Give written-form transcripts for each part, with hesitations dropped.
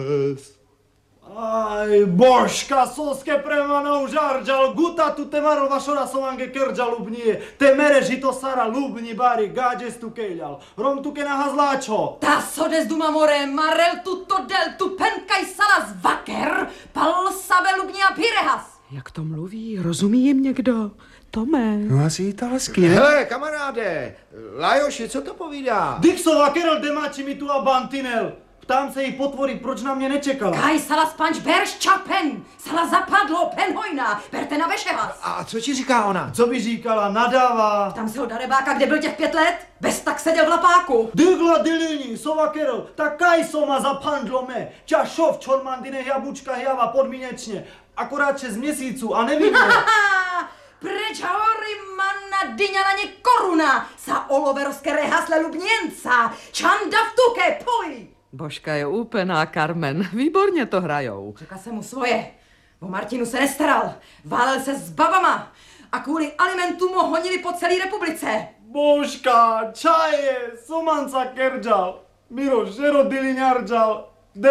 Aj, božka, soske premanou žarđal, guta tu te marl vašora somange krđa lubnije, te mere žito sara lubni bari, gađes tu kejljal, rom tu ke nahazláčo. Ta sodes duma more, marel tu to del tu penkaj salas vaker, pal save lubni a pirehas. Jak to mluví, rozumí jim někdo? Tome. No asi italsky, ne? Hele, kamaráde, Lajoši, co to povídá? Dixova kerel demáči mi tu a bantinel. Ptám se jí potvory, proč na mě nečekala. Kaj salas panč berš čapen, salas zapadlo pen hojna, berte na vešehas. A co ti říká ona? Co by říkala, nadává. Tam se ho darebáka, kde byl těch 5 let? Bez tak seděl v lapáku. Dygla dilini, sova kerel, tak kaj soma zapandlo me. Ča šov čormandine jabučka java podmínečně. Akorát 6 měsíců a nevím. Preč hory manna dyňa na ně koruna, sa oloverovské rehasle lubněnca, čanda v tuke, poj! Božka je úplná, Carmen. Výborně to hrajou. Čeká se mu svoje. O Martinu se nestaral. Válel se s babama. A kvůli alimentům ho honili po celé republice. Božka, čaje, somanca kerđal. Miro, žero diliňarđal.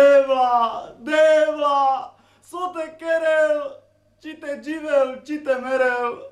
Devla, sote kerel. Čite dživel, čite merel.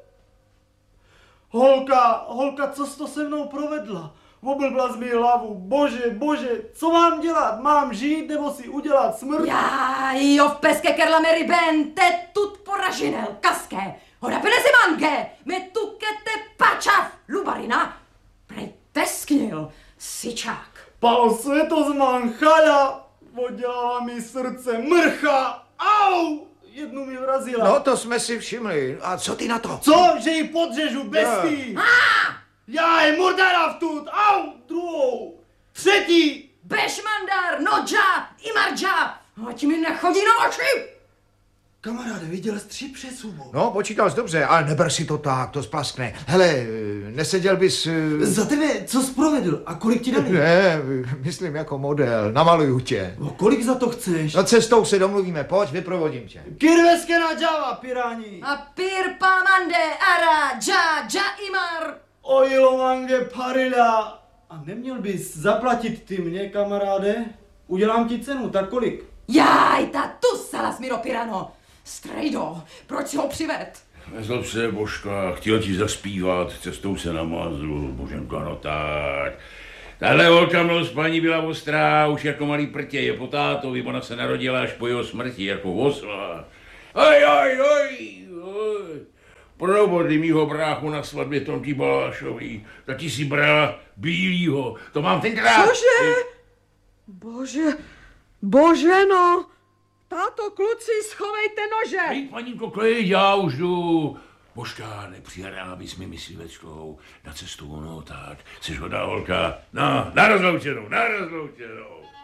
Holka, co jsi to se mnou provedla? Oblbla z mi hlavu, bože, co mám dělat? Mám žít nebo si udělat smrt? Jo, v peske kerla meri ben, te tut poražinel, kaske, hoda penezi mange, me tukete pačav, lubarina, prej tesknil, sičák. Palo světozman, chala, oddělala mi srdce, mrcha, au! Jednu mi vrazila. No, to jsme si všimli. A co ty na to? Co? Že ji podřežu, bestii? Já je murdara vtut, au! Druhou, třetí! Bešmandar, nodža, imarđa, ať mi nechodí na oči! Kamaráde, viděl jsi 3 přesubou. No, počítal jsi dobře, ale neber si to tak, to splaskne. Hele, neseděl bys... Za tebe, co jsi provedl a kolik ti dali? Ne, myslím jako model, namaluju tě. No, kolik za to chceš? No cestou se domluvíme, pojď, vyprovodím tě. Kirveske na Java, pirani. A pir pamande, ara, dža, imar. Ojilomange parila. A neměl bys zaplatit ty mě, kamaráde? Udělám ti cenu, tak kolik? Jaj, ta tu salas miro pirano. Strejdo, proč si ho přived? Nezlob se, Božka, chtěl ti zaspívat, cestou se namazl, Boženko, no tak. Tahle holka mnou s paní byla ostrá, už jako malý prtě, je po tátovi, ona se narodila až po jeho smrti, jako osla. Oj. Probodli mýho bráchu na svatbě Tomky Balášový, taky si brala bílýho, to mám tenkrát. Cože? Bože, no. Táto, kluci, schovejte nože. Hej, paninko, klid, já už jdu. Božka, nepřihrala bys mi myslivečkou na cestu, no tak, jsi hodná holka. No, na rozloučenou.